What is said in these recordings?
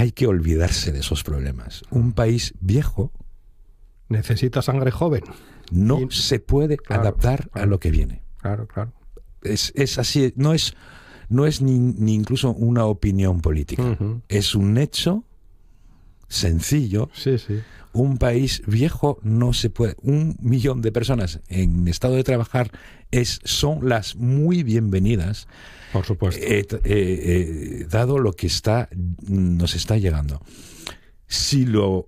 hay que olvidarse de esos problemas. Un país viejo necesita sangre joven. No se puede adaptar a lo que viene. Claro. Es así, no es ni incluso una opinión política. Uh-huh. Es un hecho sencillo. Sí. Un país viejo no se puede. 1 millón de personas en estado de trabajar son las muy bienvenidas. Por supuesto. Dado lo que nos está llegando. Si lo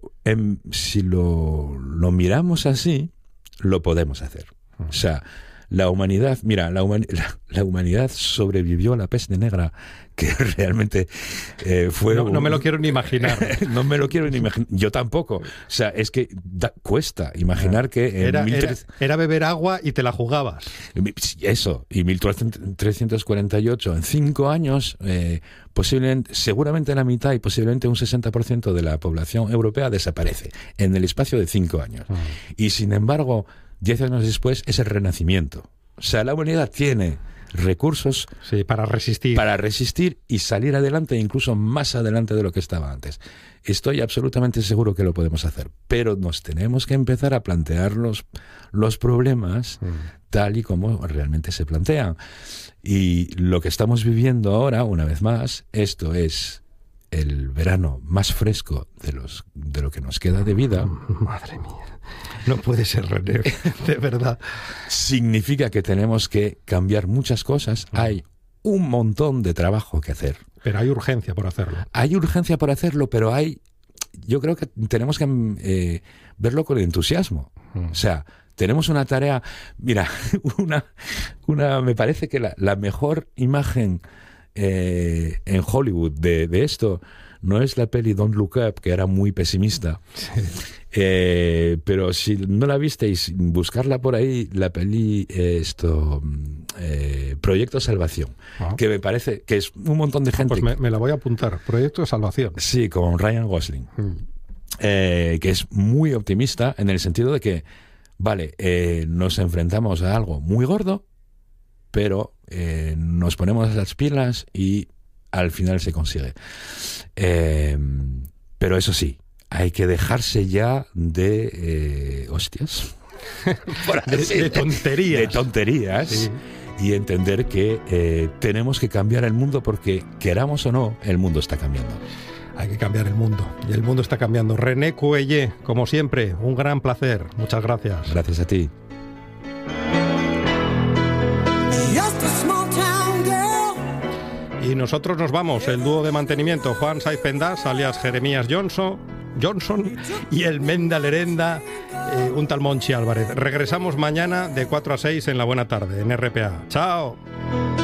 miramos así, lo podemos hacer. O sea, la humanidad, mira, la humanidad sobrevivió a la peste negra, que realmente fue... No me lo quiero ni imaginar. No me lo quiero ni imaginar. Yo tampoco. O sea, es que cuesta imaginar que... Era beber agua y te la jugabas. Eso. Y 1348, en 5 años, seguramente la mitad y posiblemente un 60% de la población europea desaparece en el espacio de 5 años. Uh-huh. Y sin embargo, 10 años después es el renacimiento. O sea, la humanidad tiene recursos para resistir y salir adelante, incluso más adelante de lo que estaba antes. Estoy absolutamente seguro que lo podemos hacer, pero nos tenemos que empezar a plantear los problemas tal y como realmente se plantean. Y lo que estamos viviendo ahora, una vez más, esto es el verano más fresco de lo que nos queda de vida. Madre mía. No puede ser, René, de verdad. Significa que tenemos que cambiar muchas cosas. Hay un montón de trabajo que hacer. Pero hay urgencia por hacerlo. Hay urgencia por hacerlo, pero yo creo que tenemos que verlo con entusiasmo. O sea, tenemos una tarea... Mira, me parece que la mejor imagen en Hollywood de esto no es la peli Don't Look Up, que era muy pesimista. Sí. Pero si no la visteis, buscarla por ahí, la peli Proyecto Salvación, que me parece que es un montón de gente. Pues me la voy a apuntar, Proyecto Salvación. Sí, con Ryan Gosling, que es muy optimista en el sentido de que, nos enfrentamos a algo muy gordo, pero nos ponemos las pilas y al final se consigue. Pero eso sí, hay que dejarse ya de hostias. de tonterías. De tonterías. Sí. Y entender que tenemos que cambiar el mundo porque, queramos o no, el mundo está cambiando. Hay que cambiar el mundo. Y el mundo está cambiando. René Cuéllar, como siempre, un gran placer. Muchas gracias. Gracias a ti. Y nosotros nos vamos, el dúo de mantenimiento, Juan Saiz Pendas, alias Jeremías Johnson, y el Menda Lerenda, un tal Monchi Álvarez. Regresamos mañana de 4 a 6 en la buena tarde, en RPA. ¡Chao!